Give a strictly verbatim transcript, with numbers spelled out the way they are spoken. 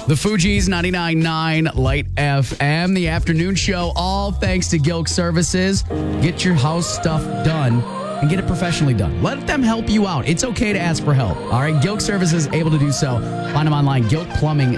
The Fugees, ninety-nine point nine Light F M, the afternoon show, all thanks to Gilk Services. Get your house stuff done and get it professionally done. Let them help you out. It's okay to ask for help. All right, Gilk Services able to do so. Find them online, gilk plumbing